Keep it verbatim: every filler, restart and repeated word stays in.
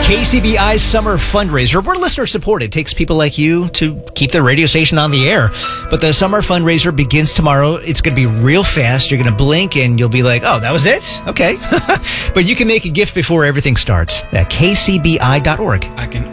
K C B I's summer fundraiser. We're listener supported. It takes people like you to keep the radio station on the air. But the summer fundraiser begins tomorrow. It's going to be real fast. You're going to blink and you'll be like, oh, that was it? Okay. But you can make a gift before everything starts at K C B I dot org. I can